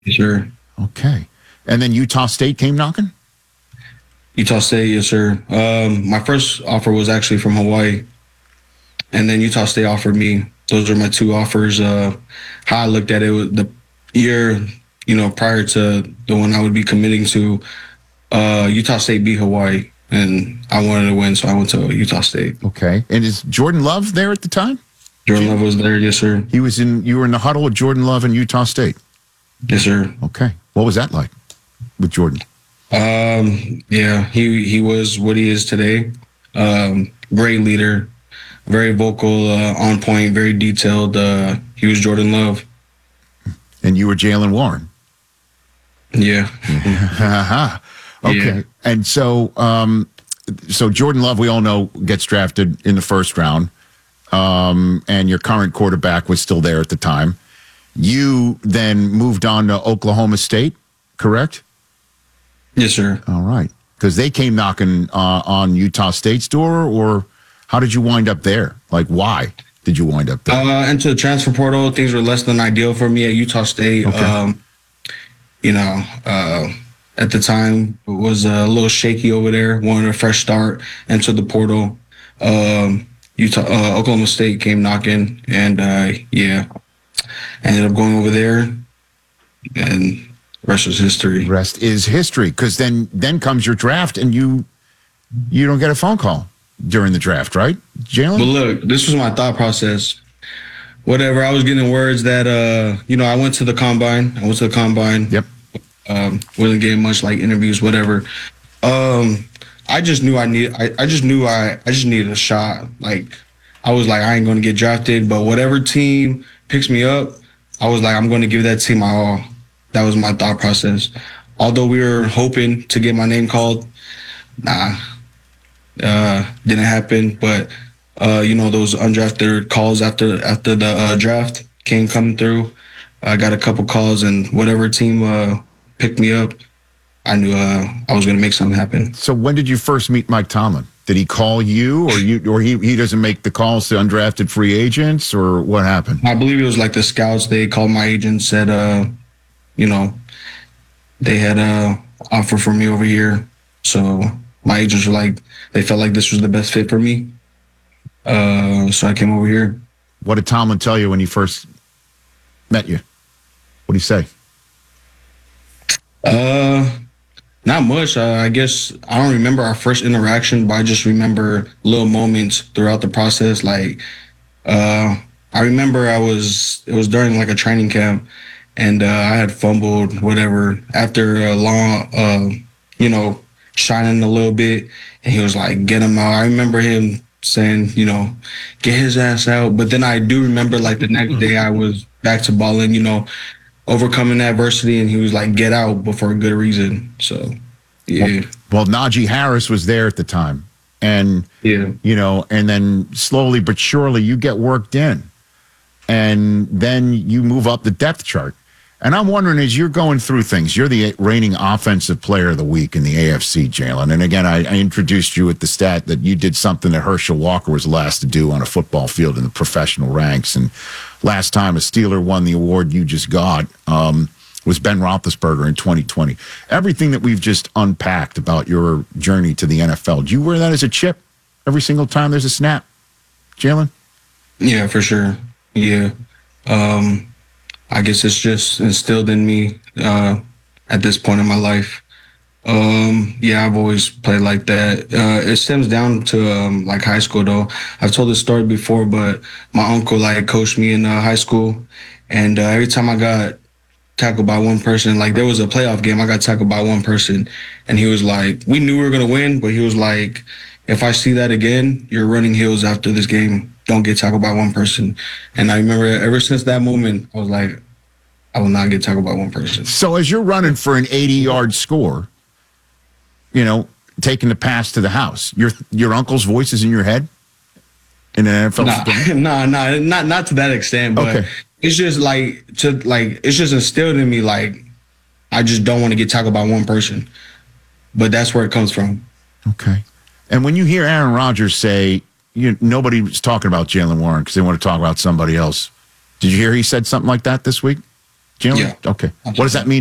Yes, sir. Okay. And then Utah State came knocking? Utah State, yes, sir. My first offer was actually from Hawaii, and then Utah State offered me. Those are my two offers. How I looked at it was the year, prior to the one I would be committing to. Utah State beat Hawaii, and I wanted to win, so I went to Utah State. Okay. And is Jordan Love there at the time? Jordan Love was there, yes, sir. You were in the huddle with Jordan Love in Utah State? Yes, sir. Okay. What was that like with Jordan? Yeah, he was what he is today. Great leader, very vocal, on point, very detailed. He was Jordan Love. And you were Jaylen Warren? Yeah. Okay. Yeah. And so Jordan Love, we all know, gets drafted in the first round. And your current quarterback was still there at the time. You then moved on to Oklahoma State, correct? Yes, sir. All right. Because they came knocking on Utah State's door, or how did you wind up there? Like, why did you wind up there? Into the transfer portal, things were less than ideal for me at Utah State. Okay. At the time, it was a little shaky over there. Wanted a fresh start into the portal. Oklahoma State came knocking, and ended up going over there, and rest is history. Rest is history, because then comes your draft, and you don't get a phone call during the draft, right, Jaylen? But look, this was my thought process. Whatever, I was getting words that I went to the combine. Yep. Wasn't getting much like interviews, whatever. I just knew I just needed a shot. Like, I was like, I ain't going to get drafted, but whatever team picks me up, I was like, I'm going to give that team my all. That was my thought process. Although we were hoping to get my name called, didn't happen. But those undrafted calls after the draft came coming through. I got a couple calls, and whatever team picked me up, I knew I was going to make something happen. So when did you first meet Mike Tomlin? Did he call you, or he doesn't make the calls to undrafted free agents, or what happened? I believe it was like the scouts. They called my agent, said, they had a offer for me over here. So my agents were like, they felt like this was the best fit for me. So I came over here. What did Tomlin tell you when he first met you? What did he say? Not much. I guess I don't remember our first interaction, but I just remember little moments throughout the process. Like, I remember it was during like a training camp, and I had fumbled, whatever, after a long, shining a little bit, and he was like, get him out. I remember him saying, get his ass out. But then I do remember like the next day I was back to balling, overcoming adversity, and he was like, get out, but for a good reason. So, yeah. Well, Najee Harris was there at the time. And, and then slowly but surely you get worked in. And then you move up the depth chart. And I'm wondering, as you're going through things, you're the reigning offensive player of the week in the AFC, Jaylen. And again, I introduced you with the stat that you did something that Herschel Walker was last to do on a football field in the professional ranks. And last time a Steeler won the award you just got was Ben Roethlisberger in 2020. Everything that we've just unpacked about your journey to the NFL, do you wear that as a chip every single time there's a snap, Jaylen? Yeah, for sure. Yeah. I guess it's just instilled in me at this point in my life. I've always played like that. It stems down to like high school though. I've told this story before, but my uncle like coached me in high school, and every time I got tackled by one person, like there was a playoff game, I got tackled by one person, and he was like, we knew we were gonna win, but he was like, if I see that again, you're running heels after this game. Don't get tackled by one person. And I remember ever since that moment, I was like, I will not get tackled by one person. So as you're running for an 80-yard score, taking the pass to the house, your uncle's voice is in your head in an NFL game? Not to that extent, but okay. It's just it's just instilled in me, like, I just don't want to get tackled by one person. But that's where it comes from. Okay. And when you hear Aaron Rodgers say, nobody was talking about Jaylen Warren because they want to talk about somebody else. Did you hear he said something like that this week, Do you know? Yeah. Okay. What does that mean?